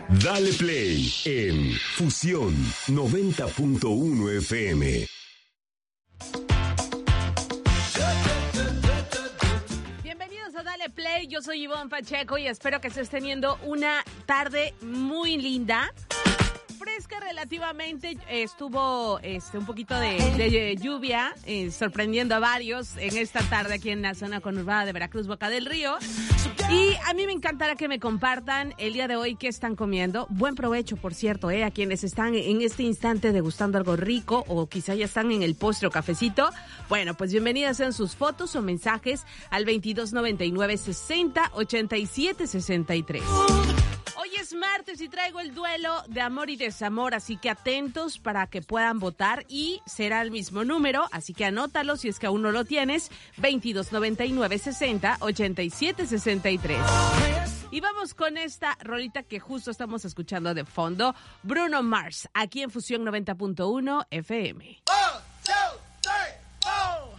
Dale Play en Fusión 90.1 FM. Bienvenidos a Dale Play, yo soy Ivonne Pacheco y espero que estés teniendo una tarde muy linda. Fresca relativamente, estuvo un poquito de lluvia, sorprendiendo a varios en esta tarde aquí en la zona conurbada de Veracruz, Boca del Río. Y a mí me encantará que me compartan el día de hoy qué están comiendo. Buen provecho, por cierto, a quienes están en este instante degustando algo rico o quizá ya están en el postre o cafecito. Bueno, pues bienvenidas sean sus fotos o mensajes al 2299 60 87 63. Hoy es martes y traigo el duelo de amor y desamor, así que atentos para que puedan votar y será el mismo número, así que anótalo si es que aún no lo tienes, 2299 60 87 63. Y vamos con esta rolita que justo estamos escuchando de fondo, Bruno Mars, aquí en Fusión 90.1 FM.